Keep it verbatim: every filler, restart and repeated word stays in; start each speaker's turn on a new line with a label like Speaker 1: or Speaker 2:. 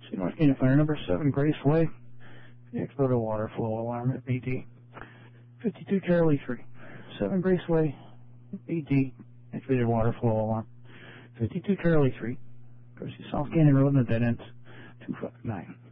Speaker 1: See North Canyon Fire number seven, Grace Way. The exploded water flow alarm at B D. fifty-two Charlie three. seven Grace Way, B D. Activated water flow alarm. fifty-two Charlie three. Of course, South Canyon Road and the dead ends. two five nine.